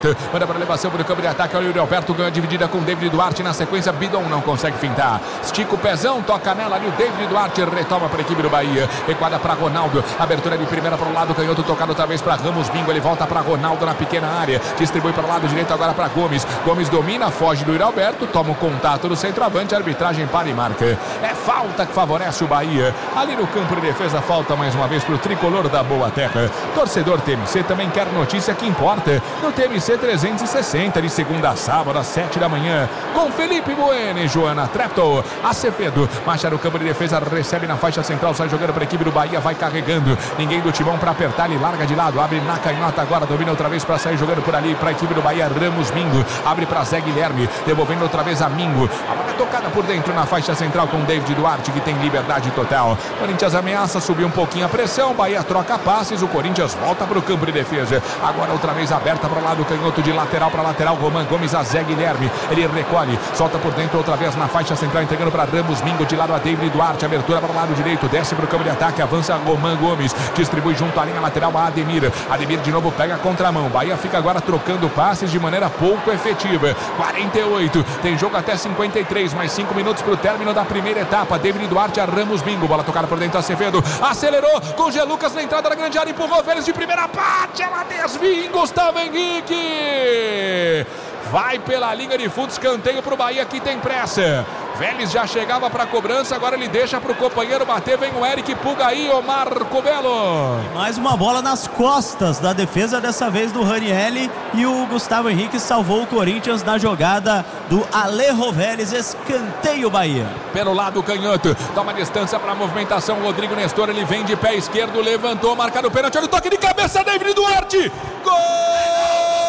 Manda para elevação para o campo de ataque. Olha o Yuri Alberto, ganha dividida com o David Duarte. Na sequência, Bidon não consegue fintar. Estica o pezão, toca nela ali. O David Duarte retoma para a equipe do Bahia. Recuada para Ronaldo. Abertura de primeira para o lado canhoto. Tocado outra vez para Ramos Bingo. Ele volta para Ronaldo na pequena área. Distribui para o lado direito agora para Gomes. Gomes domina, foge do Yuri Alberto. Toma o contato do centroavante. A arbitragem para e marca. É falta que favorece o Bahia. Ali no campo de defesa, falta mais uma vez para o tricolor da Boa Terra. Torcedor TMC também quer notícia que importa. No TMC 360, de segunda a sábado, às 7 da manhã, com Felipe Bueno e Joana Trepto. Acevedo, marcha no campo de defesa, recebe na faixa central, sai jogando para a equipe do Bahia, vai carregando. Ninguém do timão para apertar, ele larga de lado, abre na canhota agora, domina outra vez para sair jogando por ali, para a equipe do Bahia, Ramos Mingo, abre para Zé Guilherme, devolvendo outra vez a Mingo. A bola é tocada por dentro na faixa central com David Duarte, que tem liberdade total. Corinthians ameaça, subir um pouquinho a pressão, Bahia troca passes, o Corinthians volta para o campo de defesa. Agora outra vez aberta para o lado canhoto. De lateral para lateral, Roman Gomes a Zé Guilherme, ele recolhe, solta por dentro outra vez na faixa central, entregando para Ramos Mingo, de lado a David Duarte, abertura para o lado direito, desce para o campo de ataque, avança Roman Gomes, distribui junto à linha lateral a Ademir de novo pega a contramão, Bahia fica agora trocando passes de maneira pouco efetiva. 48, tem jogo até 53, mais 5 minutos para o término da primeira etapa. David Duarte a Ramos Mingo, bola tocada por dentro, Acevedo acelerou, com G. Lucas na entrada da grande área, empurrou Vélez de primeira parte, ela desvia, Gustavo Henrique vai pela linha de fundo, escanteio para o Bahia, que tem pressa. Vélez já chegava para a cobrança, agora ele deixa para o companheiro bater, vem o Eric Pugaí, o Marco Belo. Mais uma bola nas costas da defesa, dessa vez do Ranieri, e o Gustavo Henrique salvou o Corinthians na jogada do Alejo Vélez, escanteio Bahia. Pelo lado canhoto, toma distância para a movimentação, Rodrigo Nestor, ele vem de pé esquerdo, levantou, marcado o pênalti, olha o toque de cabeça, David Duarte, gol!